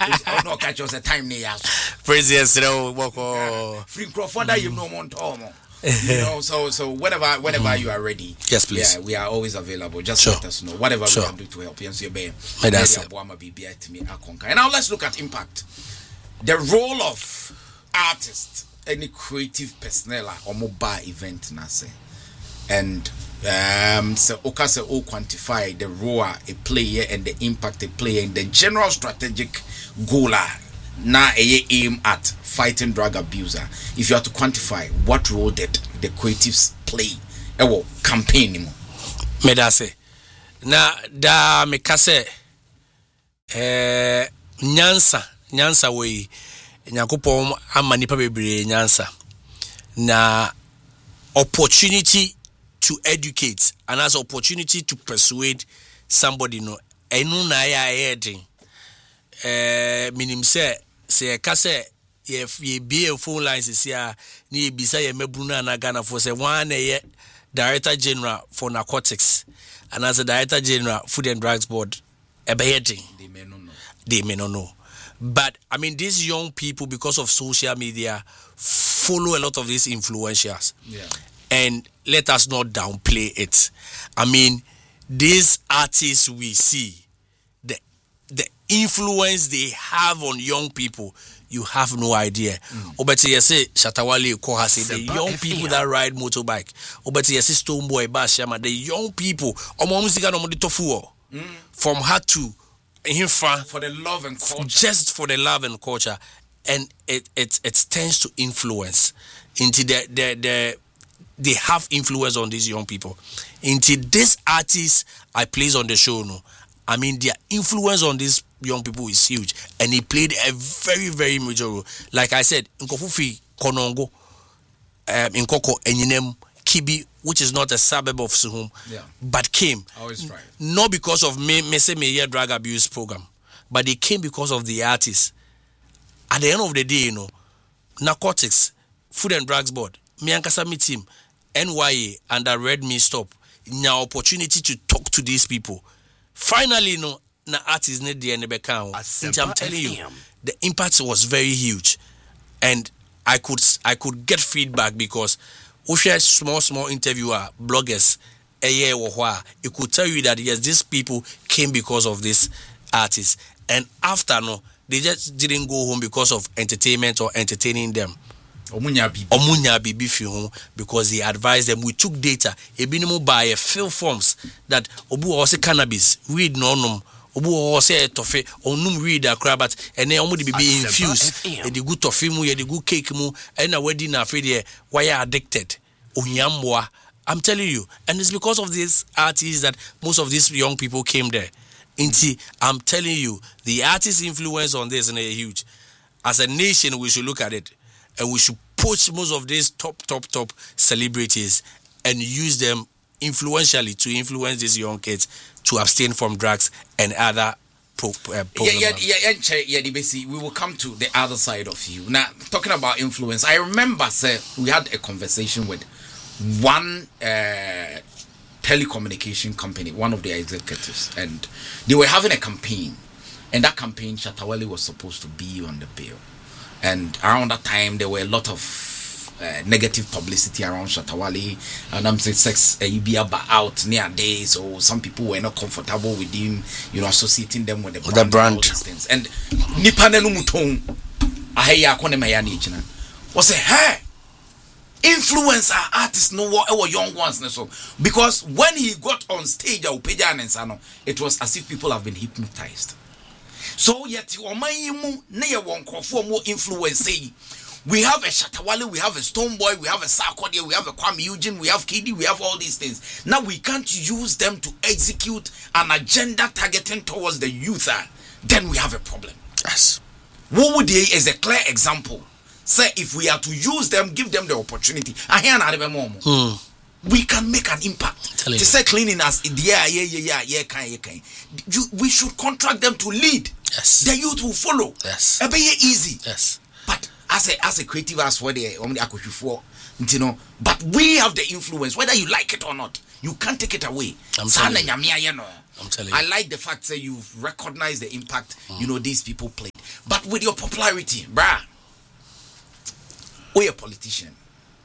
no catch us a time near. Praise yes, walk free Crawford, you know, Montomo. You know, so whenever you are ready, yes, please. Yeah, we are always available. Just let us know whatever we can do to help you. And now let's look at impact. The role of artists, any creative personnel or mobile event, nase, and so Okase all quantify the role a player and the impact a player in the general strategic goal. Now aim at fighting drug abuser. If you have to quantify what role did the creatives play campaign me da say na da me ka say nyansa we nyakopon ama nipa bebre nyansa na opportunity to educate and as opportunity to persuade somebody no enu na ya edin minim say ka say ye be phone lines is here ni bisa ye mebunu na Ghana for say one ye director general for narcotics and as a director general food and drugs board ebeyeding they may not know. But I mean these young people, because of social media, follow a lot of these influencers, and let us not downplay it. I mean these artists we see, the influence they have on young people, you have no idea. Obeti yesi Shatawale Kohase, the young people that ride motorbike. Obeti yesi Stonebwoy Bashama, the young people. Omo musika no mo di tofu from her to for the love and culture. Just for the love and culture, and it tends to influence into they have influence on these young people. Into this artist I place on the show, no, I mean their influence on these young people is huge, and he played a very, very major role. Like I said, Nkofufi Konongo, Nkoko Enyinem Kibi, which is not a suburb of Suhum, but came. Always right. Not because of me drug abuse program, but they came because of the artists. At the end of the day, you know, narcotics, food and drugs board, Miankasami team, NYA, and the Red Me Stop. Now opportunity to talk to these people. Finally, you know, na artists need the NBK. I'm telling you, the impact was very huge, and I could get feedback because we share small interviewer bloggers a year or while. It could tell you that yes, these people came because of this artist, and after no, they just didn't go home because of entertainment or entertaining them. Omunya bibi fi home because he advised them. We took data. Ebinimu by a fill forms that obu ose cannabis weed no nom. Obu ose tofe onum weed akra but ene omu de bibi infused. E de good tofe mu, e de good cake mu. And na wedi na afraid there why are addicted. Onyamwa. I'm telling you, and it's because of these artists that most of these young people came there. Inti, I'm telling you, the artist influence on this is huge. As a nation, we should look at it. And we should push most of these top celebrities and use them influentially to influence these young kids to abstain from drugs and other programs. We will come to the other side of you. Now, talking about influence, I remember, sir, we had a conversation with one telecommunication company, one of the executives, and they were having a campaign. And that campaign, Shatawale was supposed to be on the bill. And around that time, there were a lot of negative publicity around Shatawale. And I'm saying sex be out nowadays, so some people were not comfortable with him, associating them with the brand. And all these things. And Nipane Numutong, Ahaya Konemayani, was a hey, influencer artists, no young ones. So because when he got on stage, it was as if people have been hypnotized. So yet you more influence. We have a Shatawale, we have a Stonebwoy, we have a Sarkodie, we have a Kwame Eugene, we have Kidi, we have all these things. Now we can't use them to execute an agenda targeting towards the youth. Then we have a problem. Yes. What would they is a clear example? Say if we are to use them, give them the opportunity. We can make an impact. To say cleaning us, we should contract them to lead. Yes. The youth will follow. Yes. It'll be easy. Yes. But as a creative as what they You know, but we have the influence, whether you like it or not. You can't take it away. I'm telling you. I like the fact that you've recognized the impact, you know, these people played. But with your popularity, bruh, or a politician,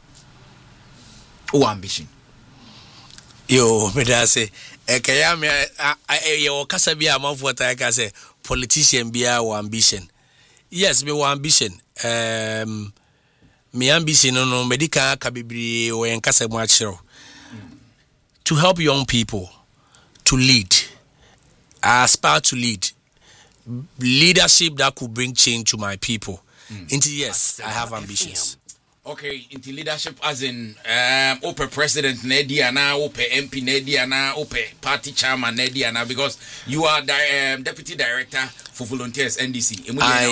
or ambition. Yo, me da say, your kasa be a man for what I can say, politician be our ambition. Yes, me our ambition. Me ambition no medical kabibri or en kasa mo achiro. To help young people to lead. I aspire to lead. Leadership that could bring change to my people. Yes, I have ambitions. Okay, into leadership as in Ope President Nediana, Ope MP Nediana, Ope Party Chairman Nediana, because you are Deputy Director for Volunteers NDC.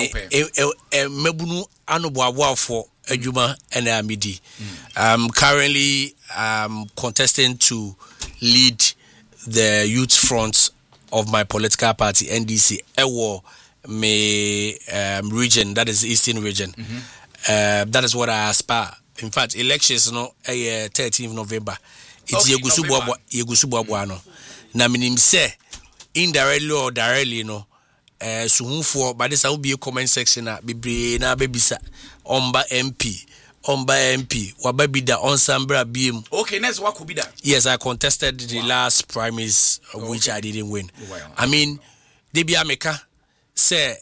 Mebunu Anobuawa for Ejuma and Amidi. I'm currently contesting to lead the youth front of my political party NDC. Ewo me region, that is the Eastern region. That is what I aspire. In fact, elections no 13th November. It's Yegusu Bwabwano. Na minim say indirectly or directly no suhunfo, but this will be a comment section na bebre na bebisa omba MP wababida onsambra bim. Okay, next what could be that? Yes, I contested the last primaries which I didn't win. Wow. I mean, Debi Ameka say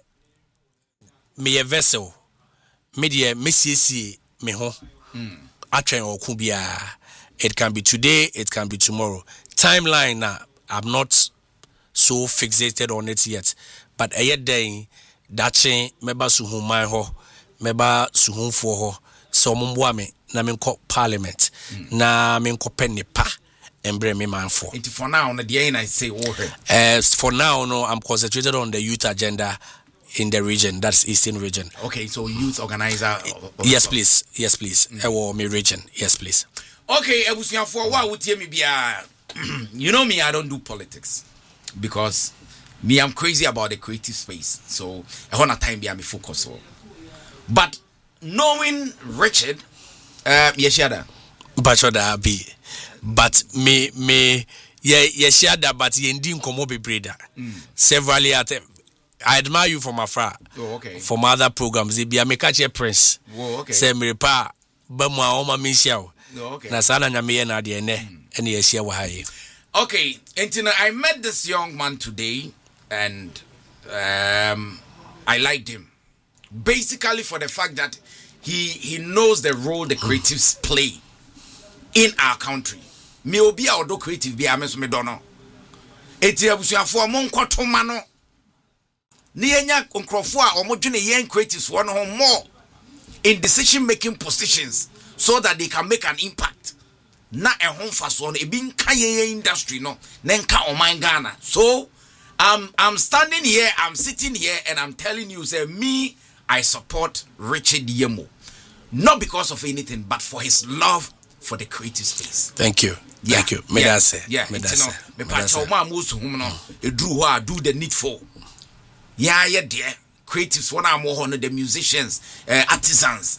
me a vessel media messi me ho atwen oku bia. It can be today, it can be tomorrow. Timeline now, I'm not so fixated on it yet, but a day that chain meba suhumai ho meba suhum for ho so mumwame na minko parliament na minko penipa embre me man for. For now, the end I say for now, no, I'm concentrated on the youth agenda in the region, that's Eastern region. Okay, so youth organizer. Yes, please. Yes, please. Me region. Yes, please. Okay, for what would you be? You know me, I don't do politics because me, I'm crazy about the creative space. So I want time be me focus on. But knowing Richard, yeshada. Bachoda be, but me yeshada, but yendi nkomo be breda. Severally at. I admire you from afar. Oh, okay. From other programs, they be a mekache prince. Oh, okay. Say me pa, bamwa oma minsiao. Oh, okay. Na sana nyamiye na diene, eni yeshia wahaye. Okay, and I met this young man today, and I liked him. Basically for the fact that he knows the role the creatives play in our country. Me obi a odo creative bi ameso me dono. Eti abusuafo mo nkoto ma no. Ni enya nkrofo a omodwene yen creatives one more in decision making positions so that they can make an impact. Na ehon faso no ebi nka yen industry no na nka oman Ghana. So I'm standing here, I'm sitting here, and I'm telling you, say me, I support Richard Yemo. Not because of anything, but for his love for the creative space. Thank you. Yeah. Thank you. Yeah. Do the needful. Yeah, dear. Creatives, one are more the musicians, artisans,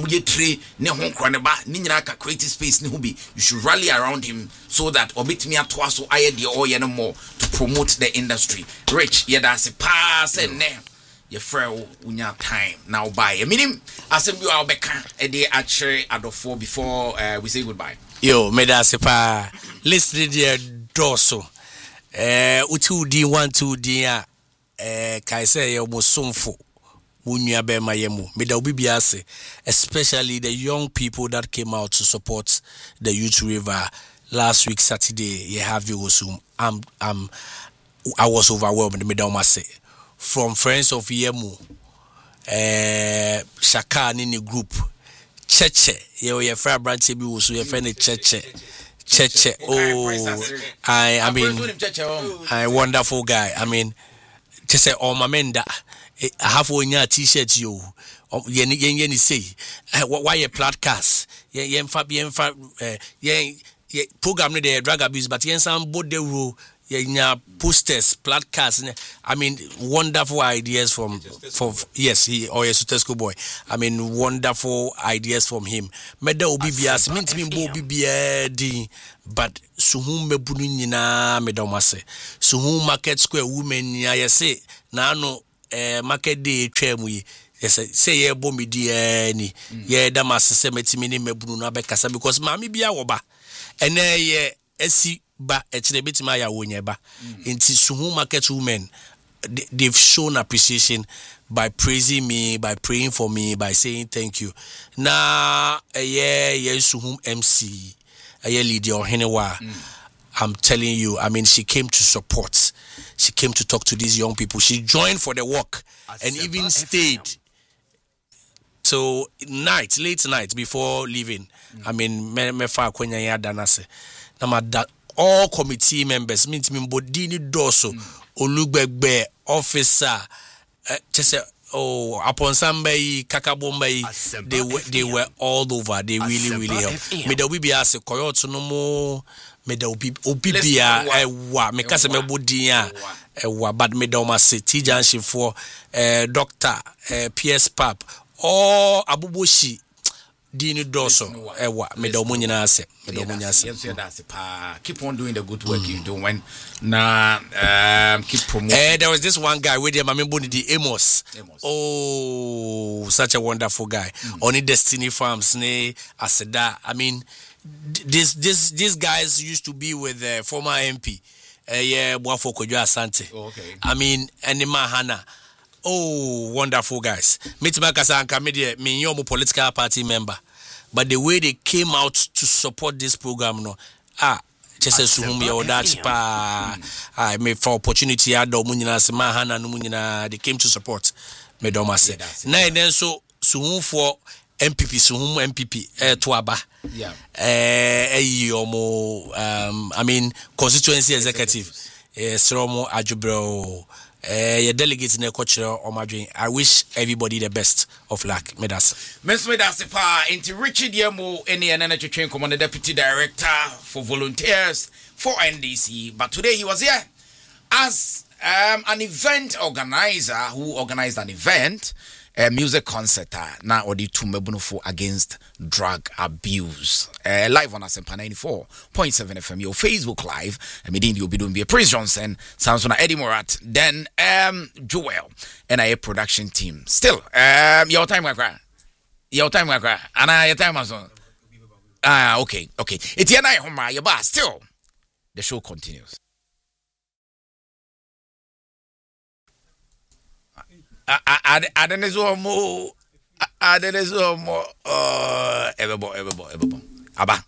creative space. You should rally around him so that obit me at so I the more to promote the industry. Rich, that's a pass and name. Your friend unya time now by a minimum. Assembly our becca a day at Cherry at the 4 before we say goodbye. Yo, Medasepa, listen dear Dorso. Utu D12 dia Kaise yo musumfo. Munya be mayemu. Meda ubibiase, especially the young people that came out to support the Youth River last week Saturday. You have you assume I was overwhelmed. Meda umase from friends of Yemu, Shaka Nini group, Cheche, your friend branch be also your friend Cheche. Oh, I mean, a wonderful guy. I mean, just say, oh, Mamenda. I have one year t-shirt you yen say why a podcast yen program no the drug abuse but yen some both the rule yeah, posters, placards. I mean, wonderful ideas from yes, he or yes, Tesco boy. I mean, wonderful ideas from him. Meda obi bias meant me bo bi but suhum mebunu nyina meda omase. Suhum Market Square women ya yese na no market day twemu yi. Yes, say ye bombi di ni ye da masese metimi ni mebunu na bekasa because mami bia wo ba. Ene ye esi ba echine betima ya wonye ba inti Suhum Market women they've shown appreciation by praising me, by praying for me, by saying thank you. Na ye Suhum MC Lydia Ohenewa. I'm telling you, I mean, she came to support. She came to talk to these young people. She joined for the work and even stayed. So late night before leaving, I mean, me fa kwenya ya danase. Na all committee members means me bodini doso olugbegbe officer just upon somebody kakabomba they were all over. They really helped. Me da obi ase koyoto no mo me da obi bia ewa me kase me bodin a ewa but me da o ma se tijanshi for doctor PS Pap or abuboshi Dini Doso, ewa, medomunyina se, keep on doing the good work you do when keep promoting. There was this one guy with him, the Amos. Oh, such a wonderful guy. Only Destiny Farms, Aseda. I mean, these guys used to be with the former MP, Boafo Kojo Asante. Okay. I mean, Anima Hana. Oh, wonderful guys. Mitmakasa and Kamedia, me yomu political party member. But the way they came out to support this program, just as Suhum Yodachi pa I made for opportunity I do munina semahana no munina they came to support Medoma said. Now then so Suhum for MPP Suhum MPP Tuaba. Yeah. I mean constituency executive. Sromo Ajubro. Your delegates in the culture or my dream. I wish everybody the best of luck. Medas. Miss Medasipa into Richard Yemo, any energy train commander deputy director for volunteers for NDC. But today he was here as an event organizer who organized an event, a music concert now odi tumebunufo against drug abuse. Live on Asempa 94.7 FM, your Facebook live. Medin you'll be doing Praise Johnson, Samsona Eddie Morat, then Joel, and a production team. Still, your time and your time as well. Okay. It's your night home, your bar. Still, the show continues. I don't know more. Everybody. Abba.